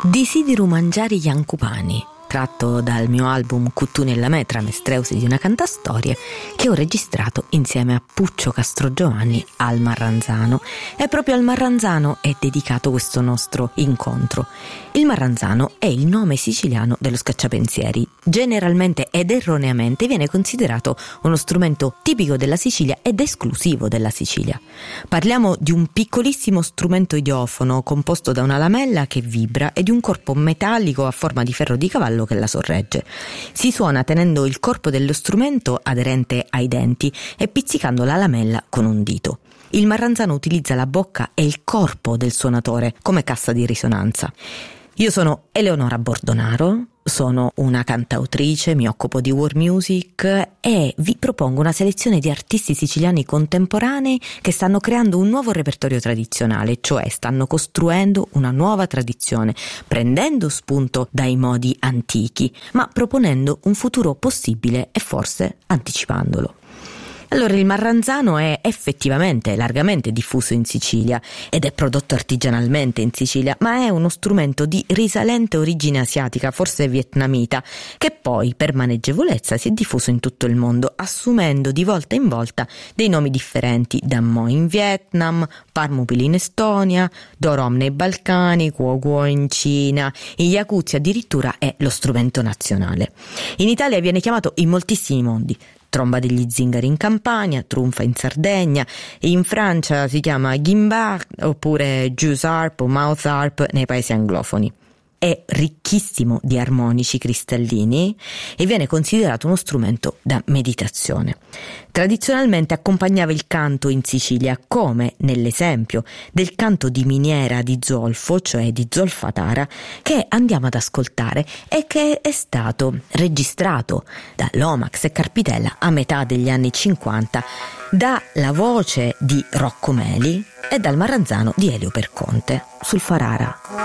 Desideru mangiare Jankupani, tratto dal mio album Cuttu nella metra, mestreusi di una cantastorie, che ho registrato insieme a Puccio Castrogiovanni al Marranzano. E proprio al Marranzano è dedicato questo nostro incontro. Il Marranzano è il nome siciliano dello scacciapensieri. Generalmente ed erroneamente viene considerato uno strumento tipico della Sicilia ed esclusivo della Sicilia. Parliamo di un piccolissimo strumento idiofono composto da una lamella che vibra e di un corpo metallico a forma di ferro di cavallo che la sorregge. Si suona tenendo il corpo dello strumento aderente ai denti e pizzicando la lamella con un dito. Il Marranzano utilizza la bocca e il corpo del suonatore come cassa di risonanza. Io sono Eleonora Bordonaro, sono una cantautrice, mi occupo di world music e vi propongo una selezione di artisti siciliani contemporanei che stanno creando un nuovo repertorio tradizionale, cioè stanno costruendo una nuova tradizione, prendendo spunto dai modi antichi, ma proponendo un futuro possibile e forse anticipandolo. Allora, il Marranzano è effettivamente largamente diffuso in Sicilia ed è prodotto artigianalmente in Sicilia, ma è uno strumento di risalente origine asiatica, forse vietnamita, che poi per maneggevolezza si è diffuso in tutto il mondo, assumendo di volta in volta dei nomi differenti: Dammo in Vietnam, Parmupili in Estonia, Dorom nei Balcani, Guoguo in Cina, in Yakuzia addirittura è lo strumento nazionale. In Italia viene chiamato in moltissimi modi: tromba degli zingari in Campania, trunfa in Sardegna, e in Francia si chiama guimbard oppure juice harp o mouth harp nei paesi anglofoni. È ricchissimo di armonici cristallini e viene considerato uno strumento da meditazione. Tradizionalmente accompagnava il canto in Sicilia, come nell'esempio del canto di miniera di zolfo, cioè di zolfatara, che andiamo ad ascoltare e che è stato registrato da Lomax e Carpitella a metà degli anni 50 dalla voce di Rocco Meli e dal Marranzano di Elio Perconte sul Farara.